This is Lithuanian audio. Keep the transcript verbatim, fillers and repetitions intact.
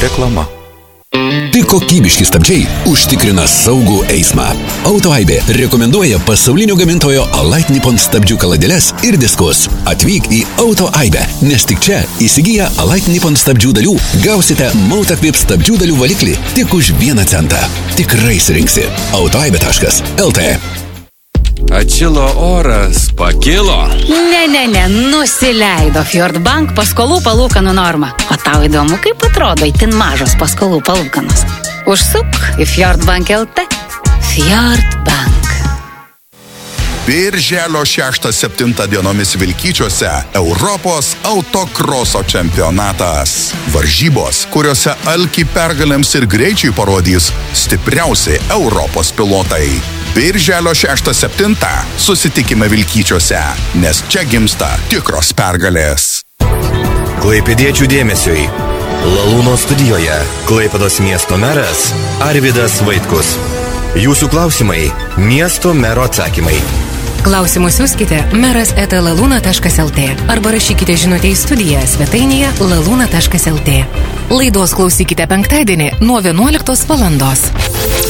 Reklama. Tik kokybiški stabdžiai užtikrina saugų eismą. Autoaibė rekomenduoja pasaulinio gamintojo Alight Nippon stabdžių kaladėles ir diskus. Atvyk į Autoaibę, nes tik čia įsigiję Alight Nippon stabdžių dalių gausite Mautakvip stabdžių dalių valiklį tik už vieną centą. Tikrai surinksi. autoaibė taškas el tė. Atšilo oras, pakilo. Ne, ne, ne, nusileido Fjord Bank paskolų palūkanų normą. O tau įdomu, kaip atrodo itin mažos paskolų palūkanos. Užsuk į Fjord Bank el tė. Fjord Bank. Birželio šeštą septintą dienomis Vilkyčiuose Europos autokroso čempionatas. Varžybos, kuriuose alkį pergalėms ir greičiai parodys stipriausi Europos pilotai. Birželio šeštą septintą susitikime Vilkyčiuose, nes čia gimsta tikros pergalės. Klaipėdiečių dėmesiui. Lalūno studijoje Klaipėdos miesto meras Arvydas Vaitkus. Jūsų klausimai – miesto mero atsakymai. Klausimus siųskite meras eta lalūna taškas el tė arba rašykite žinutę į studiją svetainėje lalūna taškas el tė. Laidos klausykite penktadienį nuo vienuoliktos valandos.